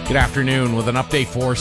Good afternoon. With an update for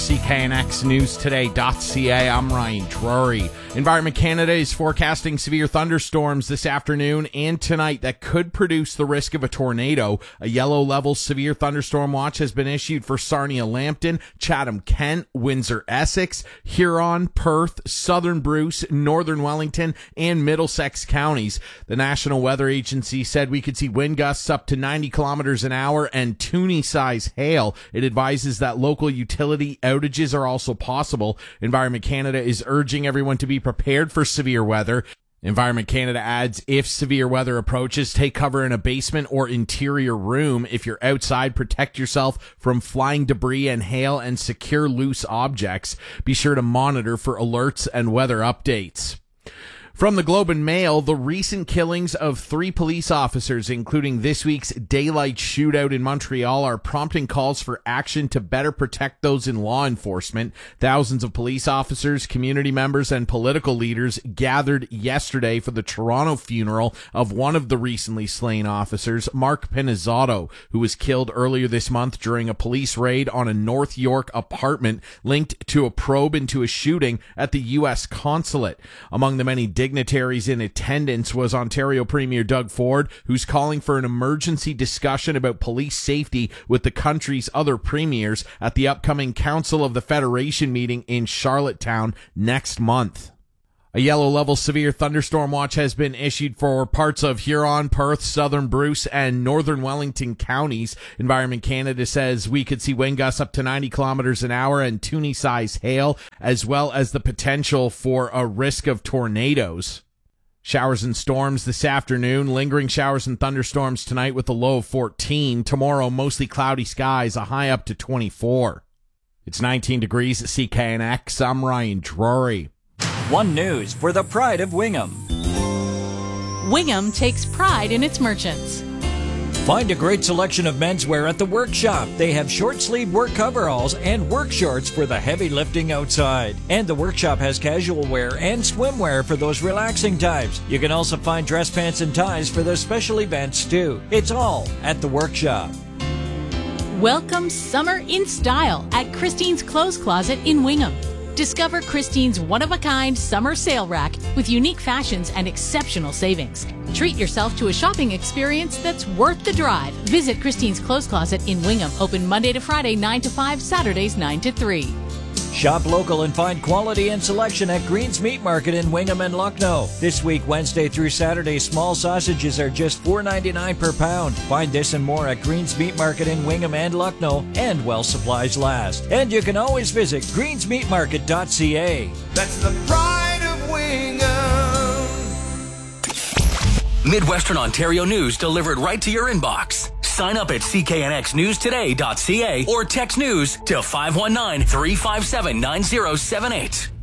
CKNXNewsToday.ca, I'm Ryan Drury. Environment Canada is forecasting severe thunderstorms this afternoon and tonight that could produce the risk of a tornado. A yellow level severe thunderstorm watch has been issued for Sarnia Lambton, Chatham Kent, Windsor Essex, Huron, Perth, Southern Bruce, Northern Wellington, and Middlesex counties. The National Weather Agency said we could see wind gusts up to 90 kilometers an hour and Toonie-size hail. It advises that local utility outages are also possible. Environment Canada is urging everyone to be prepared for severe weather. Environment Canada adds, if severe weather approaches, take cover in a basement or interior room. If you're outside, protect yourself from flying debris and hail and secure loose objects. Be sure to monitor for alerts and weather updates. From the Globe and Mail, the recent killings of 3 police officers, including this week's daylight shootout in Montreal, are prompting calls for action to better protect those in law enforcement. Thousands of police officers, community members, and political leaders gathered yesterday for the Toronto funeral of one of the recently slain officers, Mark Pinizzotto, who was killed earlier this month during a police raid on a North York apartment linked to a probe into a shooting at the U.S. consulate. Among the many dignitaries in attendance was Ontario Premier Doug Ford, who's calling for an emergency discussion about police safety with the country's other premiers at the upcoming Council of the Federation meeting in Charlottetown next month. A yellow-level severe thunderstorm watch has been issued for parts of Huron, Perth, Southern Bruce, and Northern Wellington counties. Environment Canada says we could see wind gusts up to 90 kilometers an hour and Toonie-size hail, as well as the potential for a risk of tornadoes. Showers and storms this afternoon. Lingering showers and thunderstorms tonight with a low of 14. Tomorrow, mostly cloudy skies, a high up to 24. It's 19 degrees at CKNX. I'm Ryan Drury. One News for the pride of Wingham. Wingham takes pride in its merchants. Find a great selection of menswear at the Workshop. They have short-sleeved work coveralls and work shorts for the heavy lifting outside. And the Workshop has casual wear and swimwear for those relaxing types. You can also find dress pants and ties for those special events too. It's all at the Workshop. Welcome summer in style at Christine's Clothes Closet in Wingham. Discover Christine's one-of-a-kind summer sale rack with unique fashions and exceptional savings. Treat yourself to a shopping experience that's worth the drive. Visit Christine's Clothes Closet in Wingham, open Monday to Friday 9 to 5, Saturdays 9 to 3. Shop local and find quality and selection at Green's Meat Market in Wingham and Lucknow. This week, Wednesday through Saturday, small sausages are just $4.99 per pound. Find this and more at Green's Meat Market in Wingham and Lucknow, and while supplies last. And you can always visit greensmeatmarket.ca. That's the pride of Wingham. Midwestern Ontario news delivered right to your inbox. Sign up at cknxnewstoday.ca or text news to 519-357-9078.